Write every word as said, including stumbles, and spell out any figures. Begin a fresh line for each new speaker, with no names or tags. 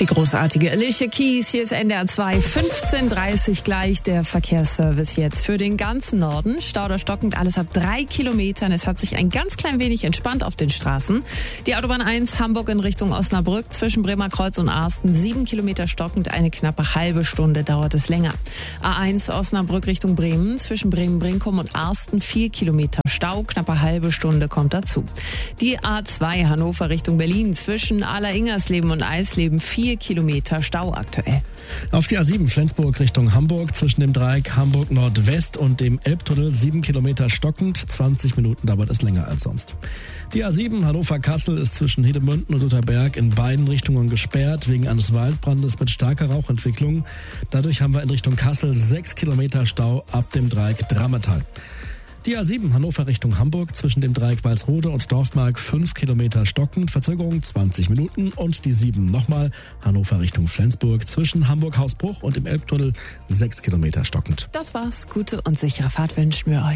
Die großartige Alicia Keys, hier ist N D R zwei, fünfzehn Uhr dreißig gleich der Verkehrsservice jetzt für den ganzen Norden. Stauder stockend, alles ab drei Kilometern. Es hat sich ein ganz klein wenig entspannt auf den Straßen. Die Autobahn eins Hamburg in Richtung Osnabrück zwischen Bremer Kreuz und Arsten, sieben Kilometer stockend, eine knappe halbe Stunde dauert es länger. A eins Osnabrück Richtung Bremen zwischen Bremen-Brinkum und Arsten, vier Kilometer Stau, knappe halbe Stunde kommt dazu. Die A zwei Hannover Richtung Berlin zwischen Ala-Ingersleben und Eisleben, vier Kilometer Stau aktuell.
Auf die A sieben Flensburg Richtung Hamburg zwischen dem Dreieck Hamburg Nordwest und dem Elbtunnel sieben Kilometer stockend, zwanzig Minuten dauert es länger als sonst. Die A sieben Hannover-Kassel ist zwischen Hedemünden und Utterberg in beiden Richtungen gesperrt wegen eines Waldbrandes mit starker Rauchentwicklung. Dadurch haben wir in Richtung Kassel sechs Kilometer Stau ab dem Dreieck Drammertal. Die A sieben Hannover Richtung Hamburg zwischen dem Dreieck Walsrode und Dorfmark fünf Kilometer stockend, Verzögerung zwanzig Minuten. Und die sieben nochmal Hannover Richtung Flensburg zwischen Hamburg-Hausbruch und dem Elbtunnel sechs Kilometer stockend.
Das war's. Gute und sichere Fahrt wünschen wir euch.